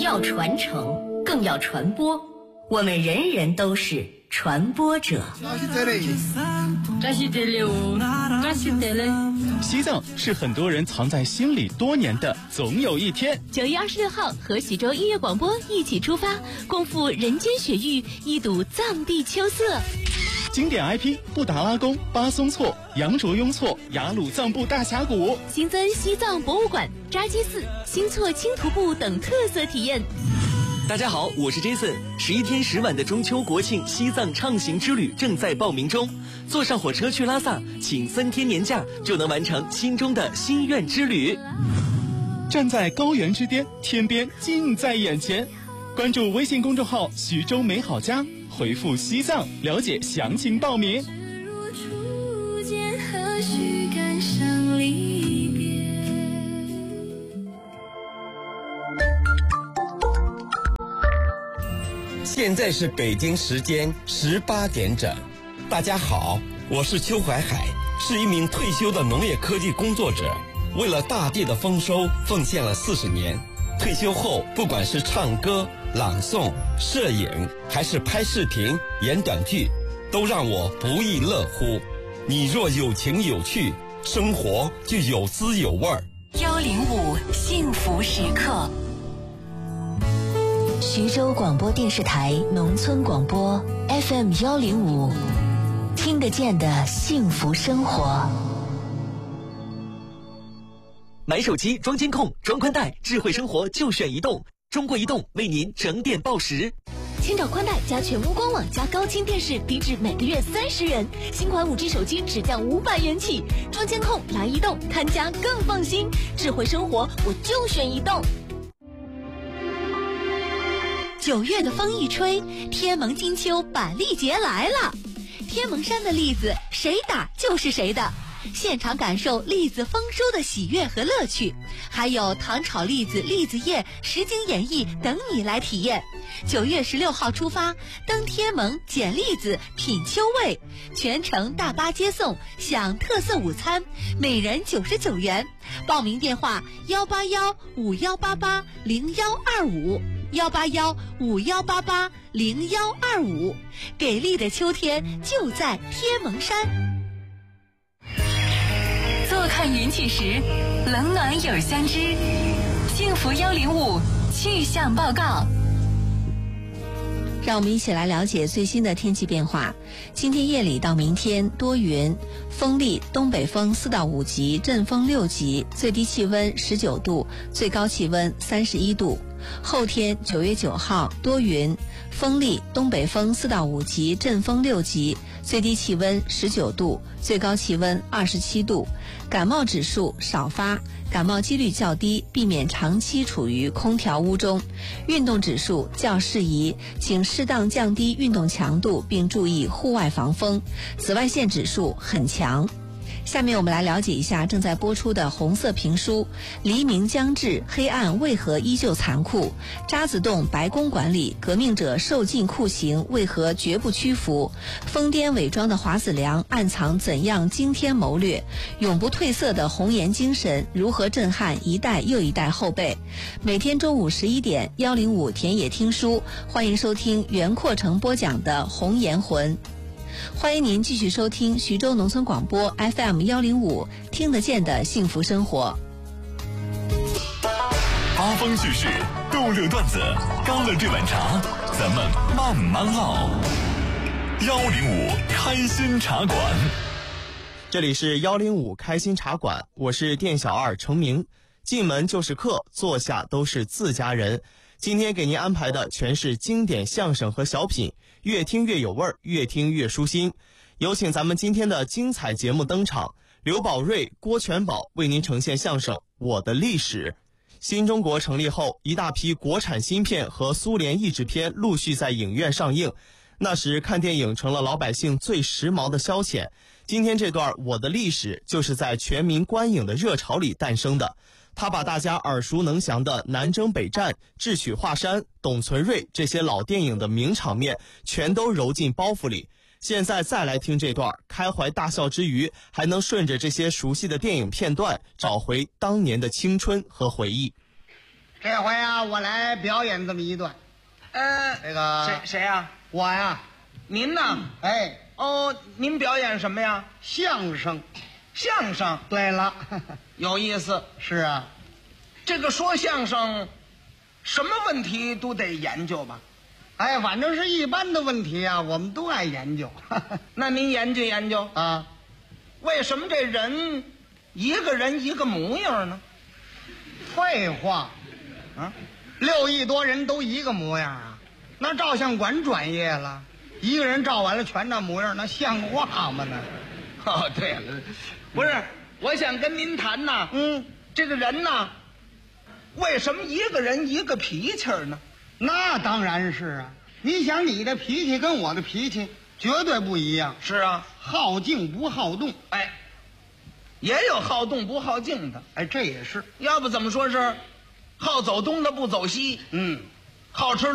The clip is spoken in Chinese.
要传承，更要传播。我们人人都是传播者。 西藏是很多人藏在心里多年的总有一天。 9月26号和徐州音乐广播一起出发，共赴人间雪域，一睹藏地秋色。 经典 IP 布达拉宫、巴松措、羊卓雍措、雅鲁藏布大峡谷， 新增西藏博物馆、扎基寺、新措轻徒步等特色体验。 大家好，我是 Jason。11天10晚的中秋国庆西藏畅行之旅正在报名中，坐上火车去拉萨，请3天年假就能完成心中的心愿之旅。 站在高原之巅，天边近在眼前。关注微信公众号徐州美好家，回复西藏了解详情报名。 现在是北京时间18点整。大家好，我是邱怀海，是一名退休的农业科技工作者，为了大地的丰收奉献了40年。退休后，不管是唱歌、朗诵、摄影，还是拍视频、演短剧，都让我不亦乐乎。你若有情有趣，生活就有滋有味儿。 105幸福时刻。 徐州广播电视台农村广播 FM 105，听得见的幸福生活。 买手机装监控、装宽带，智慧生活就选移动。中国移动为您整点报时。 千兆宽带加全屋官网加高清电视，低至每个月30元。新款5G 手机只降500元起。装监控来移动，看家更放心。智慧生活我就选移动。9月的风一吹，天蒙金秋板栗节来了。天蒙山的栗子谁打就是谁的，现场感受栗子丰收的喜悦和乐趣，还有糖炒栗子、栗子叶、实景演绎等你来体验。9月16号出发，登天蒙捡栗子品秋味，全程大巴接送，享特色午餐，每人99元。报名电话18151880125，18151880125。给力的秋天就在天蒙山。 坐看云起时，冷暖有相知。幸福105气象报告。 让我们一起来了解最新的天气变化。今天夜里到明天多云，风力东北风4到5级，阵风6级，最低气温19度，最高气温31度。后天9月9号多云，风力东北风4到5级，阵风6级，最低气温19度，最高气温27度。感冒指数少发，感冒几率较低，避免长期处于空调屋中。运动指数较适宜，请适当降低运动强度，并注意户外防风。紫外线指数很强。下面我们来了解一下正在播出的红色评书。黎明将至，黑暗为何依旧残酷？渣滓洞白宫管理，革命者受尽酷刑，为何绝不屈服？疯癫伪装的华子良，暗藏怎样惊天谋略？永不褪色的红颜精神，如何震撼一代又一代后辈？每天中午11点，105田野听书，欢迎收听袁阔成播讲的红颜魂。欢迎您继续收听徐州农村广播 FM 105，听得见的幸福生活。 八方叙事，逗乐段子，干了这碗茶，咱们慢慢唠。105开心茶馆， 这里是105开心茶馆，我是店小二程明。进门就是客，坐下都是自家人。今天给您安排的全是经典相声和小品，越听越有味儿，越听越舒心。有请咱们今天的精彩节目登场，刘宝瑞、郭全宝为您呈现相声《我的历史》。新中国成立后，一大批国产新片和苏联译制片陆续在影院上映。那时看电影成了老百姓最时髦的消遣。今天这段《我的历史》就是在全民观影的热潮里诞生的。他把大家耳熟能详的南征北战、智取华山、董存瑞这些老电影的名场面全都揉进包袱里。现在再来听这段，开怀大笑之余，还能顺着这些熟悉的电影片段找回当年的青春和回忆。 这回啊，我来表演这么一段。这个谁呀？ 我呀。 您呢？ 哎， 哦，您表演什么呀？ 相声。 相声。 对了， 有意思。 是啊， 这个说相声，什么问题都得研究吧？ 哎，反正是一般的问题啊，我们都爱研究。 那您研究研究啊， 为什么这人一个人一个模样呢？ 废话，啊，6亿多人都一个模样啊，那照相馆专业了，一个人照完了全那模样，那像话吗？那。 哦，对了，不是，我想跟您谈呐，这个人呐，为什么一个人一个脾气呢？ 那当然是啊，你想你的脾气跟我的脾气绝对不一样。 是啊， 好静不好动， 哎，也有好动不好静的， 哎，这也是， 要不怎么说是好走东的不走西， 好好吃